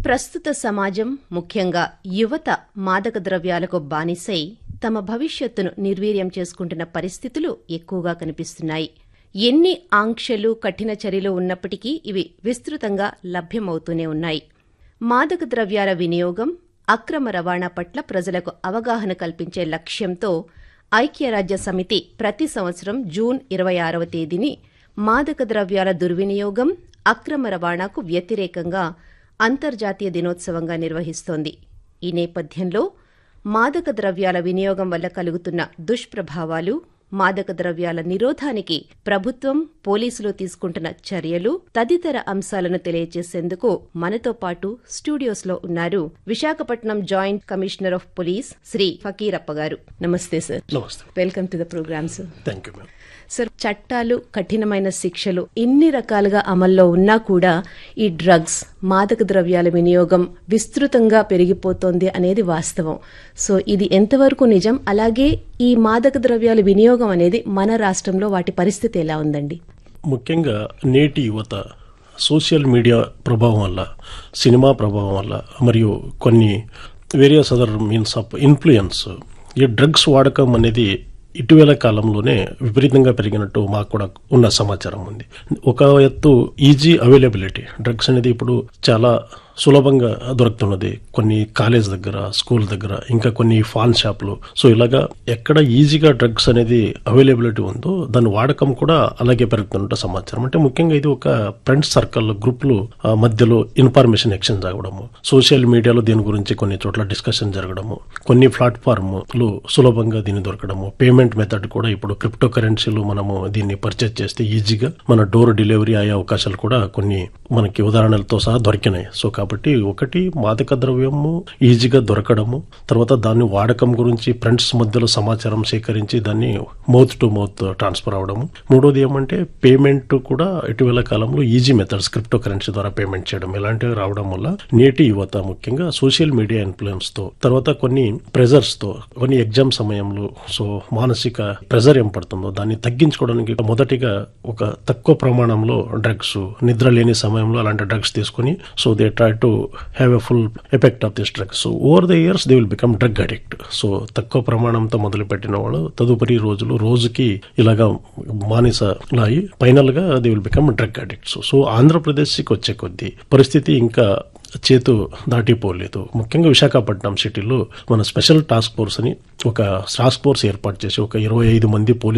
ప్రస్తుత సమాజం, ముఖ్యంగా యువత మాదక ద్రవ్యాలకు బానిసై తమ భవిష్యత్తును నిర్వీర్యం చేసుకుంటున్న పరిస్థితులు ఎక్కువగా కనిపిస్తున్నాయి. ఎన్ని ఆంక్షలు, కఠిన చర్యలు ఉన్నప్పటికీ ఇవి విస్తృతంగా లభ్యమవుతూనే ఉన్నాయి. మాదక ద్రవ్యాల వినియోగం, అక్రమ రవాణా పట్ల ప్రజలకు అవగాహన కల్పించే లక్ష్యంతో ఐక్యరాజ్య సమితి ప్రతి సంవత్సరం జూన్ 26వ తేదీని మాదక ద్రవ్యాల దుర్వినియోగం, అక్రమ రవాణాకు వ్యతిరేకంగా అంతర్జాతీయ దినోత్సవంగా నిర్వహిస్తోంది. ఈ నేపథ్యంలో మాదక ద్రవ్యాల వినియోగం వల్ల కలుగుతున్న దుష్ప్రభావాలు, మాదక ద్రవ్యాల నిరోధానికి ప్రభుత్వం, పోలీసులు తీసుకుంటున్న చర్యలు తదితర అంశాలను తెలియజేసేందుకు మనతో పాటు స్టూడియోస్లో ఉన్నారు Visakhapatnam joint commissioner of police Shri Fakirappa గారు. నమస్తే సార్. నమస్తే. Welcome to the programme sir. Thank you ma'am. Sir, చట్టాలు, కఠినమైన శిక్షలు ఇన్ని రకాలుగా అమల్లో ఉన్నా కూడా ఈ డ్రగ్స్, మాదక ద్రవ్యాల వినియోగం విస్తృతంగా పెరిగిపోతోంది అనేది వాస్తవం. సో ఇది ఎంతవరకు నిజం? అలాగే ఈ మాదక ద్రవ్యాల వినియోగం అనేది మన రాష్ట్రంలో వాటి పరిస్థితి ఎలా ఉందండి? ముఖ్యంగా నేటి యువత సోషల్ మీడియా ప్రభావం వల్ల, సినిమా ప్రభావం వల్ల మరియు కొన్ని various other means of influence ఈ డ్రగ్స్ వాడకం అనేది ఇటీవల కాలంలోనే విపరీతంగా పెరిగినట్టు మాకు కూడా ఉన్న సమాచారం ఉంది. ఒక ఎత్తు ఈజీ అవైలబిలిటీ, డ్రగ్స్ అనేది ఇప్పుడు చాలా సులభంగా దొరుకుతున్నది. కొన్ని కాలేజ్ దగ్గర, స్కూల్ దగ్గర, ఇంకా కొన్ని ఫాన్ షాపులు. సో ఇలాగా ఎక్కడ ఈజీగా డ్రగ్స్ అనేది అవైలబిలిటీ ఉందో దాని వాడకం కూడా అలాగే పెరుగుతున్నట్టు సమాచారం. అంటే ముఖ్యంగా ఇది ఒక ఫ్రెండ్స్ సర్కిల్, గ్రూపులు మధ్యలో ఇన్ఫర్మేషన్ ఎక్స్చేంజ్ అవ్వడము, సోషల్ మీడియాలో దీని గురించి కొన్ని చోట్ల డిస్కషన్ జరగడము, కొన్ని ప్లాట్ఫామ్లు సులభంగా దీన్ని దొరకడము, పేమెంట్ మెథడ్ కూడా ఇప్పుడు క్రిప్టో కరెన్సీలు మనము దీన్ని పర్చేజ్ చేస్తే ఈజీగా మన డోర్ డెలివరీ అయ్యే అవకాశాలు కూడా కొన్ని మనకి ఉదాహరణలతో సహా దొరికినాయి. సో కాబట్టి ఒకటి మాదక ద్రవ్యము ఈజీగా దొరకడము, తర్వాత దాన్ని వాడకం గురించి ఫ్రెండ్స్ మధ్యలో సమాచారం సేకరించి దాన్ని మౌత్ టు మౌత్ ట్రాన్స్ఫర్ అవడము. మూడోది ఏమంటే పేమెంట్ కూడా ఇటీవల కాలంలో ఈజీ మెథడ్స్, క్రిప్టో కరెన్సీ ద్వారా పేమెంట్ చేయడం ఇలాంటివి రావడం వల్ల నేటి యువత ముఖ్యంగా సోషల్ మీడియా ఇన్ఫ్లుయెన్స్ తో, తర్వాత కొన్ని ప్రెజర్స్ తో, కొన్ని ఎగ్జామ్ సమయంలో సో మానసిక ప్రెజర్ ఏం పడుతుందో దాన్ని తగ్గించుకోవడానికి మొదటిగా ఒక తక్కువ ప్రమాణంలో డ్రగ్స్, నిద్ర లేని సమయంలో అలాంటి డ్రగ్స్ తీసుకుని so they try to have a full effect of this drugs. So over the years they will become drug addict. So తక్కువ ప్రమాణంతో మొదలు పెట్టిన వాళ్ళు తదుపరి రోజుకి ఇలాగా మానిసలాయి ఫైనల్ గా they will become drug addicts. So ఆంధ్రప్రదేశ్కి వచ్చే కొద్దీ పరిస్థితి ఇంకా చేతు దాటిపోలేదు. ముఖ్యంగా విశాఖపట్నం సిటీలో మన స్పెషల్ టాస్క్ ఫోర్స్ అని ఒక టాస్క్ ఫోర్స్ ఏర్పాటు చేసి ఒక 25 మంది పోలీసు